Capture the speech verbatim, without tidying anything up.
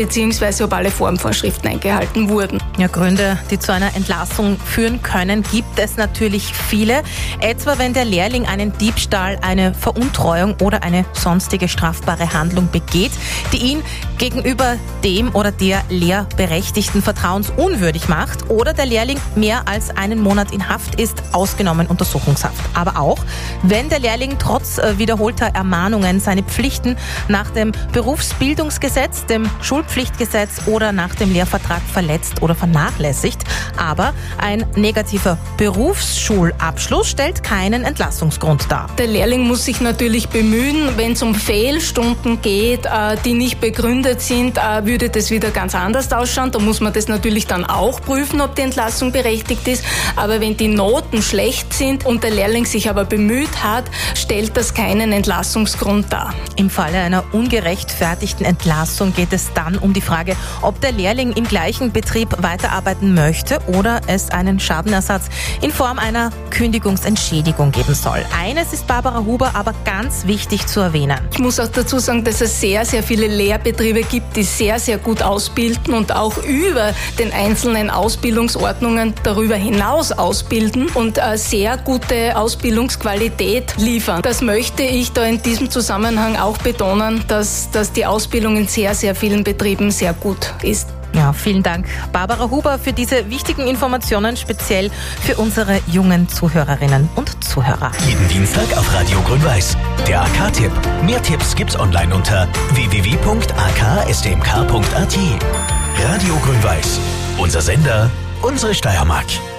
beziehungsweise ob alle Formvorschriften eingehalten wurden. Ja, Gründe, die zu einer Entlassung führen können, gibt es natürlich viele. Etwa wenn der Lehrling einen Diebstahl, eine Veruntreuung oder eine sonstige strafbare Handlung begeht, die ihn gegenüber dem oder der Lehrberechtigten vertrauensunwürdig macht, oder der Lehrling mehr als einen Monat in Haft ist, ausgenommen Untersuchungshaft. Aber auch, wenn der Lehrling trotz äh, wiederholter Ermahnungen seine Pflichten nach dem Berufsbildungsgesetz, dem Schulpflichtgesetz oder nach dem Lehrvertrag verletzt oder vernachlässigt. Aber ein negativer Berufsschulabschluss stellt keinen Entlassungsgrund dar. Der Lehrling muss sich natürlich bemühen. Wenn es um Fehlstunden geht, äh, die nicht begründet sind, äh, würde das wieder ganz anders ausschauen. Da muss man das natürlich dann auch prüfen, ob die Entlassung berechtigt ist. Aber wenn die Noten schlecht sind und der Lehrling sich aber bemüht hat, stellt das keinen Entlassungsgrund dar. Im Falle einer ungerechtfertigten Entlassung geht es dann um die Frage, ob der Lehrling im gleichen Betrieb weiterarbeiten möchte oder es einen Schadenersatz in Form einer Kündigungsentschädigung geben soll. Eines ist Barbara Huber aber ganz wichtig zu erwähnen. Ich muss auch dazu sagen, dass es sehr, sehr viele Lehrbetriebe gibt, die sehr, sehr gut ausbilden und auch über den einzelnen Ausbildungsordnungen darüber hinaus ausbilden und äh, sehr gute Ausbildungsqualität liefern. Das möchte ich da in diesem Zusammenhang auch betonen, dass, dass die Ausbildung in sehr, sehr vielen Betrieben sehr gut ist. Ja, vielen Dank, Barbara Huber, für diese wichtigen Informationen, speziell für unsere jungen Zuhörerinnen und Zuhörer. Jeden Dienstag auf Radio Grün-Weiß. Der A K-Tipp. Mehr Tipps gibt's online unter w w w punkt a k s d m k punkt a t. Radio Grün-Weiß. Unser Sender, unsere Steiermark.